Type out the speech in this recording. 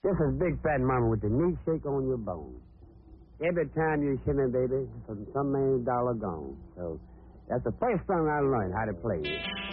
This is Big Fat Mama with the knee shake on your bone. Every time you shimmy, baby, some $1 million gone. So that's the first song I learned how to play.